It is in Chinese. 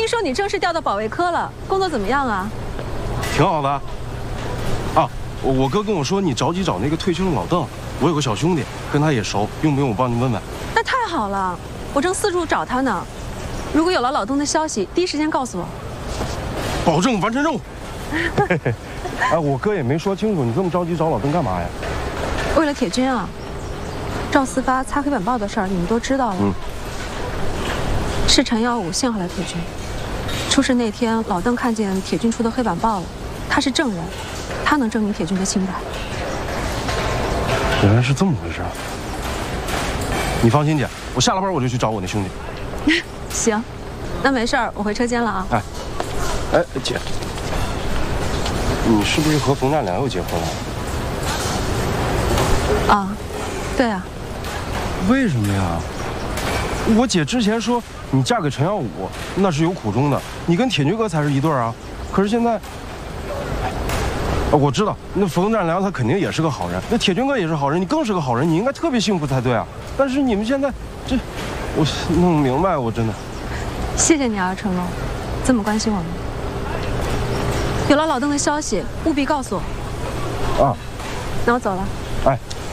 说你正式调到保卫科了，工作怎么样啊？ 挺好的。啊，我哥跟我说你着急找那个退休的老邓，我有个小兄弟跟他也熟，用不用我帮你问问？ 那太好了，我正四处找他呢。如果有了老邓的消息，第一时间告诉我。 保证完成任务。哎，我哥也没说清楚，你这么着急找老邓干嘛呀？ 为了铁军啊。赵四发擦黑板报的事儿，你们都知道了。是陈耀武陷害了铁军。出事那天，老邓看见铁军出的黑板报了，他是证人，他能证明铁军的清白。 原来是这么回事。你放心姐，我下了班我就去找我那兄弟。 行，那没事儿，我回车间了啊。 哎，姐，你是不是和冯占良又结婚了？ 啊，对啊。 为什么呀？我姐之前说你嫁给陈耀武那是有苦衷的，你跟铁军哥才是一对啊。可是现在，我知道那冯占良他肯定也是个好人，那铁军哥也是好人，你更是个好人，你应该特别幸福才对啊。但是你们现在这，我弄不明白，我真的。 谢谢你啊，成龙，这么关心我们。有了老邓的消息，务必告诉我。啊，那我走了。 哎，